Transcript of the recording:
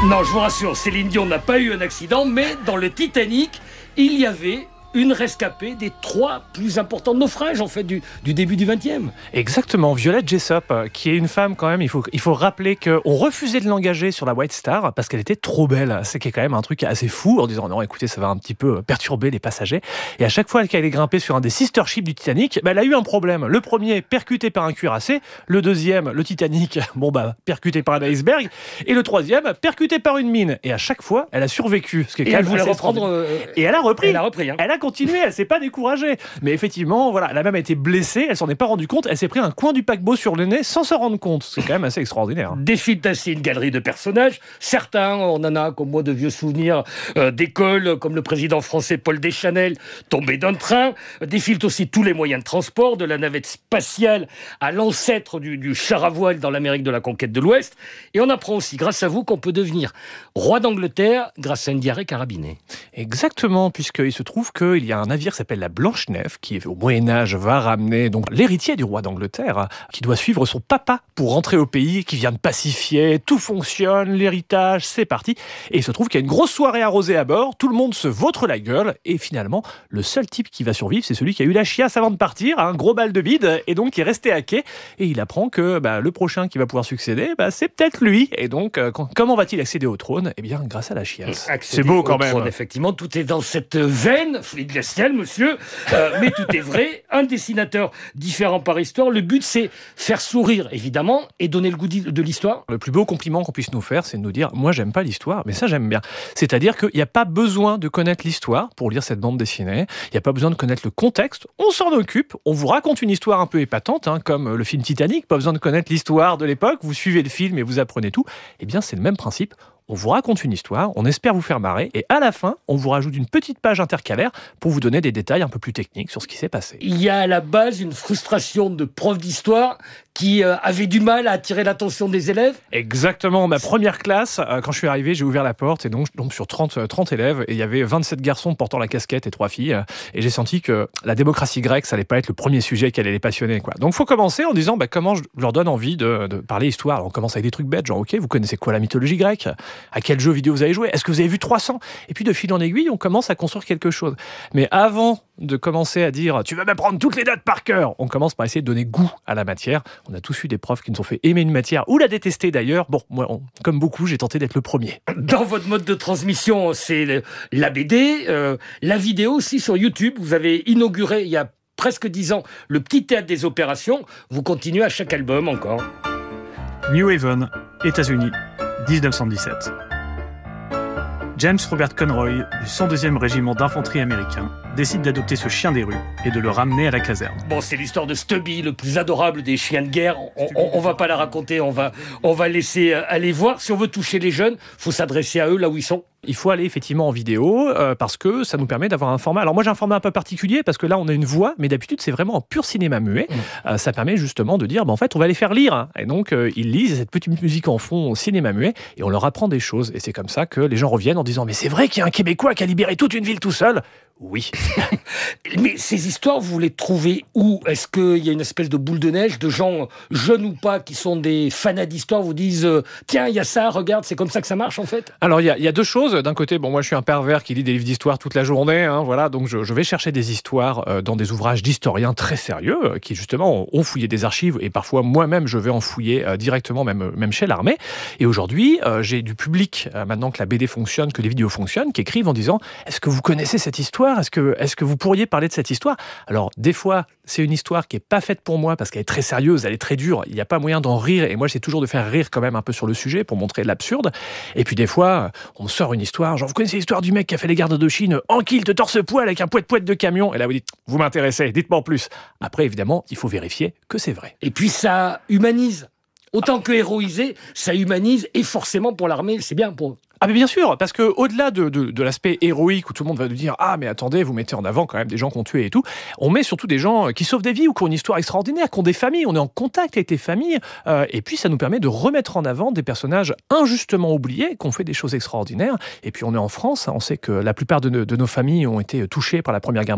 Non, je vous rassure, Céline Dion n'a pas eu un accident, mais dans le Titanic, il y avait une rescapée des 3 plus importants naufrages en fait du début du XXe. Exactement, Violette Jessop, qui est une femme quand même, il faut rappeler qu'on refusait de l'engager sur la White Star parce qu'elle était trop belle. C'est quand même un truc assez fou en disant non écoutez ça va un petit peu perturber les passagers. Et à chaque fois qu'elle est grimpée sur un des sister ships du Titanic, elle a eu un problème. Le premier percuté par un cuirassé, le deuxième, le Titanic, percuté par un iceberg, et le troisième percuté par une mine. Et à chaque fois, elle a survécu. Ce qui est quand Et elle même voulait assez reprendre. Et elle a repris. Elle a repris. Hein. Elle a continué, elle s'est pas découragée. Mais effectivement, voilà, elle a même été blessée, elle s'en est pas rendue compte, elle s'est pris un coin du paquebot sur le nez sans se rendre compte. C'est quand même assez extraordinaire. Défile ainsi une galerie de personnages. Certains, on en a comme moi de vieux souvenirs d'école, comme le président français Paul Deschanel, tombé d'un train. Défilent aussi tous les moyens de transport, de la navette spatiale à l'ancêtre du char à voile dans l'Amérique de la conquête de l'Ouest. Et on apprend aussi, grâce à vous, qu'on peut devenir roi d'Angleterre grâce à une diarrhée carabinée. Exactement, puisqu'il se trouve qu'il y a un navire qui s'appelle la Blanche-Nef, qui au Moyen-Âge va ramener donc l'héritier du roi d'Angleterre, qui doit suivre son papa pour rentrer au pays, qui vient de pacifier, tout fonctionne, l'héritage, c'est parti. Et il se trouve qu'il y a une grosse soirée arrosée à bord, tout le monde se vautre la gueule, et finalement, le seul type qui va survivre, c'est celui qui a eu la chiasse avant de partir, un gros bal de bide, et donc qui est resté à quai, et il apprend que le prochain qui va pouvoir succéder, c'est peut-être lui. Et donc, comment va-t-il accéder au trône ? Eh bien, grâce à la chiasse. C'est beau quand même. Trône, effectivement, tout est dans cette veine, fluide glacial, monsieur, mais tout est vrai. Un dessinateur différent par histoire. Le but, c'est faire sourire, évidemment, et donner le goût de l'histoire. Le plus beau compliment qu'on puisse nous faire, c'est de nous dire « moi, j'aime pas l'histoire, mais ça, j'aime bien ». C'est-à-dire qu'il n'y a pas besoin de connaître l'histoire pour lire cette bande dessinée. Il n'y a pas besoin de connaître le contexte. On s'en occupe. On vous raconte une histoire un peu épatante, comme le film Titanic. Pas besoin de connaître l'histoire de l'époque. Vous suivez le film et vous apprenez tout. Eh bien, c'est le même principe. On vous raconte une histoire, on espère vous faire marrer, et à la fin, on vous rajoute une petite page intercalaire pour vous donner des détails un peu plus techniques sur ce qui s'est passé. Il y a à la base une frustration de prof d'histoire qui avait du mal à attirer l'attention des élèves. Exactement, ma première classe, quand je suis arrivé, j'ai ouvert la porte, et donc je tombe sur 30 élèves, et il y avait 27 garçons portant la casquette et 3 filles, et j'ai senti que la démocratie grecque, ça allait pas être le premier sujet qui allait les passionner, quoi. Donc il faut commencer en disant comment je leur donne envie de parler histoire. Alors, on commence avec des trucs bêtes, genre ok, vous connaissez quoi la mythologie grecque ? À quel jeu vidéo vous avez joué ? Est-ce que vous avez vu 300 ? Et puis de fil en aiguille, on commence à construire quelque chose. Mais avant de commencer à dire « tu vas m'apprendre toutes les dates par cœur », on commence par essayer de donner goût à la matière. On a tous eu des profs qui nous ont fait aimer une matière ou la détester d'ailleurs. Bon, moi, comme beaucoup, j'ai tenté d'être le premier. Dans votre mode de transmission, c'est la BD, la vidéo aussi sur YouTube. Vous avez inauguré il y a presque 10 ans le Petit Théâtre des Opérations. Vous continuez à chaque album encore. New Haven, États-Unis, 1917. James Robert Conroy, du 102e régiment d'infanterie américain, décide d'adopter ce chien des rues et de le ramener à la caserne. Bon, c'est l'histoire de Stubby, le plus adorable des chiens de guerre. On va pas la raconter, on va laisser aller voir. Si on veut toucher les jeunes, faut s'adresser à eux là où ils sont. Il faut aller effectivement en vidéo parce que ça nous permet d'avoir un format. Alors moi j'ai un format un peu particulier parce que là on a une voix, mais d'habitude c'est vraiment en pur cinéma muet. Ça permet justement de dire en fait on va les faire lire. Et donc ils lisent cette petite musique en fond au cinéma muet et on leur apprend des choses. Et c'est comme ça que les gens reviennent en disant mais c'est vrai qu'il y a un Québécois qui a libéré toute une ville tout seul. Oui. Mais ces histoires, vous les trouvez où ? Est-ce qu'il y a une espèce de boule de neige de gens, jeunes ou pas, qui sont des fanats d'histoire, vous disent « Tiens, il y a ça, regarde, c'est comme ça que ça marche en fait ?» Alors, il y a deux choses. D'un côté, moi je suis un pervers qui lit des livres d'histoire toute la journée. Voilà, donc je vais chercher des histoires dans des ouvrages d'historiens très sérieux qui justement ont fouillé des archives et parfois moi-même je vais en fouiller directement, même chez l'armée. Et aujourd'hui, j'ai du public, maintenant que la BD fonctionne, que les vidéos fonctionnent, qui écrivent en disant « Est-ce que vous connaissez cette histoire ? Est-ce que vous pourriez parler de cette histoire ?» Alors, des fois, c'est une histoire qui n'est pas faite pour moi parce qu'elle est très sérieuse, elle est très dure, il n'y a pas moyen d'en rire. Et moi, j'essaie toujours de faire rire quand même un peu sur le sujet pour montrer l'absurde. Et puis des fois, on me sort une histoire, genre vous connaissez l'histoire du mec qui a fait les guerres d'Indochine en kilt, torse-poil, avec un poète de camion. Et là, vous dites, vous m'intéressez, dites-moi en plus. Après, évidemment, il faut vérifier que c'est vrai. Et puis ça humanise. Autant que héroïser, ça humanise et forcément pour l'armée, c'est bien pour eux. Ah mais bien sûr, parce que au-delà de l'aspect héroïque où tout le monde va nous dire « Ah mais attendez, vous mettez en avant quand même des gens qui ont tué et tout », on met surtout des gens qui sauvent des vies ou qui ont une histoire extraordinaire, qui ont des familles, on est en contact avec des familles, et puis ça nous permet de remettre en avant des personnages injustement oubliés, qui ont fait des choses extraordinaires, et puis on est en France, on sait que la plupart de nos familles ont été touchées par la Première Guerre mondiale.